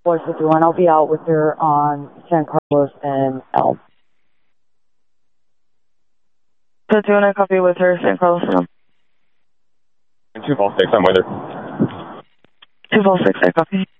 Voice 51. I'll be out with her on San Carlos and Elm. 51, I copy with her, San Carlos and Elm. 2 Vol 6, I'm with her. 2 Vol 6, I copy.